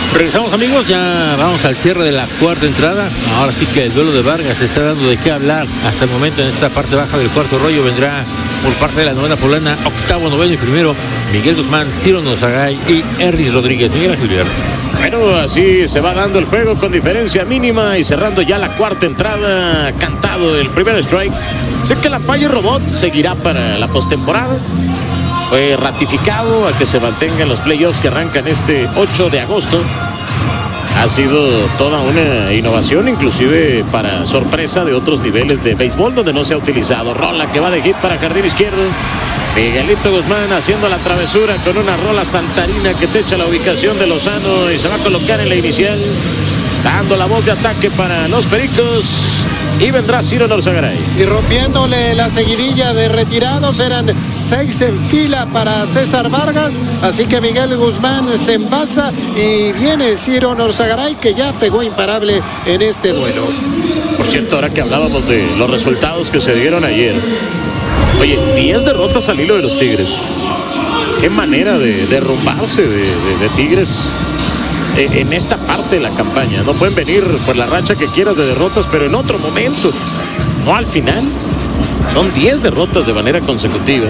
Regresamos, amigos, ya vamos al cierre de la cuarta entrada. Ahora sí que el duelo de Vargas está dando de qué hablar hasta el momento. En esta parte baja del cuarto rollo vendrá por parte de la novena poblana, octavo, noveno y primero Miguel Guzmán, Ciro Nosagay y Erlis Rodríguez. Miguel Ángel. Bueno, así se va dando el juego con diferencia mínima y cerrando ya la cuarta entrada. Cantado el primer strike. Sé que la Fire Robot seguirá para la postemporada. Fue ratificado a que se mantengan los playoffs que arrancan este 8 de agosto. Ha sido toda una innovación, inclusive para sorpresa de otros niveles de béisbol donde no se ha utilizado. Rola que va de hit para jardín izquierdo. Miguelito Guzmán haciendo la travesura con una rola saltarina que te echa la ubicación de Lozano y se va a colocar en la inicial, dando la voz de ataque para los Pericos. Y vendrá Ciro Norzagaray. Y rompiéndole la seguidilla de retirados, eran 6 en fila para César Vargas. Así que Miguel Guzmán se envasa y viene Ciro Norzagaray, que ya pegó imparable en este duelo. Por cierto, ahora que hablábamos de los resultados que se dieron ayer. Oye, 10 derrotas al hilo de los Tigres. Qué manera de derrumbarse de Tigres en esta parte de la campaña. No pueden venir por la racha que quieras de derrotas, pero en otro momento, no al final. Son 10 derrotas de manera consecutiva.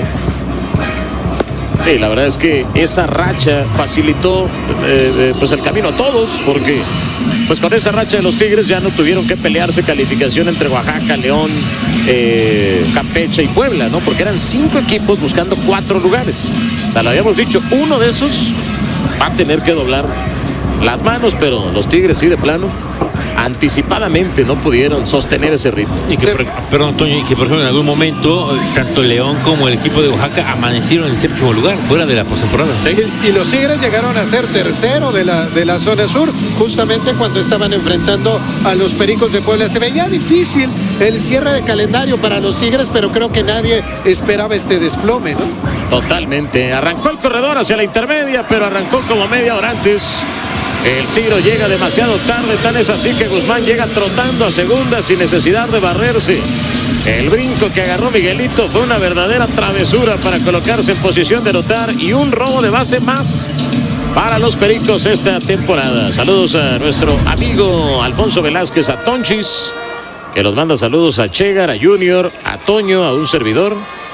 Sí, la verdad es que esa racha facilitó pues el camino a todos, porque pues con esa racha de los Tigres ya no tuvieron que pelearse calificación entre Oaxaca, León, Campeche y Puebla, ¿no? Porque eran 5 equipos buscando 4 lugares. O sea, lo habíamos dicho, uno de esos va a tener que doblar las manos, pero los Tigres sí de plano anticipadamente no pudieron sostener ese ritmo. Y que, perdón, Toño, y que por ejemplo en algún momento tanto León como el equipo de Oaxaca amanecieron en el séptimo lugar fuera de la postemporada. Y los Tigres llegaron a ser tercero de la zona sur, justamente cuando estaban enfrentando a los Pericos de Puebla. Se veía difícil el cierre de calendario para los Tigres, pero creo que nadie esperaba este desplome, ¿no? Totalmente. Arrancó el corredor hacia la intermedia, pero arrancó como media hora antes. El tiro llega demasiado tarde, tan es así que Guzmán llega trotando a segunda sin necesidad de barrerse. El brinco que agarró Miguelito fue una verdadera travesura para colocarse en posición de anotar y un robo de base más para los Pericos esta temporada. Saludos a nuestro amigo Alfonso Velázquez, a Tonchis, que nos manda saludos a Chegar, a Junior, a Toño, a un servidor.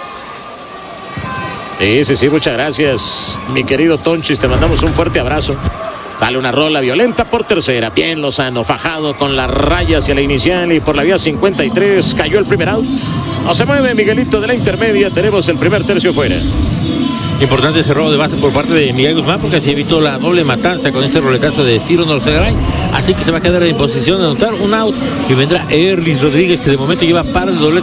Sí, muchas gracias, mi querido Tonchis, te mandamos un fuerte abrazo. Sale una rola violenta por tercera. Bien Lozano, fajado con la raya hacia la inicial y por la vía 53 cayó el primer out. No se mueve Miguelito de la intermedia. Tenemos el primer tercio fuera. Importante ese robo de base por parte de Miguel Guzmán, porque así evitó la doble matanza con este roletazo de Ciro Norzagaray. Así que se va a quedar en posición de anotar un out y vendrá Erlis Rodríguez, que de momento lleva par de doble